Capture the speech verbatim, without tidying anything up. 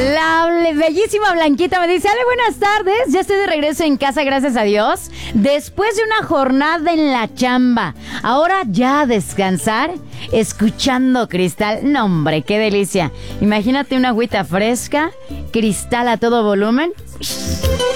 La bellísima Blanquita me dice: Ale, buenas tardes, ya estoy de regreso en casa, gracias a Dios, después de una jornada en la chamba. Ahora ya a descansar, escuchando Cristal. No, hombre, qué delicia. Imagínate una agüita fresca, Cristal a todo volumen.